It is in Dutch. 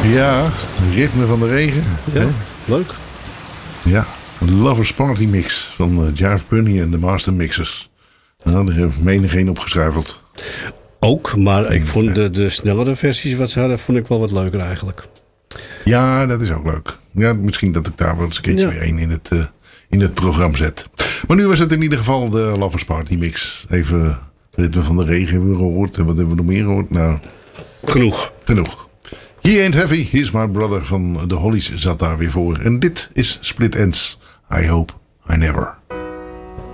Ja, ritme van de regen. Ja, hè? leuk. Ja, de Lovers Party Mix van Jarve Bunny en de Master Mixers. Nou, daar heeft menigeen opgeschuifeld. Ook, maar ik vond de snellere versies wat ze hadden, vond ik wel wat leuker eigenlijk. Ja, dat is ook leuk. Ja, misschien dat ik daar wel eens een keertje weer één in het programma zet. Maar nu was het in ieder geval de Lovers Party Mix. Even ritme van de regen hebben we gehoord. En wat hebben we nog meer gehoord? Nou, Genoeg. He Ain't Heavy, He's My Brother van de Hollies zat daar weer voor. En dit is Split Ends. I Hope I Never.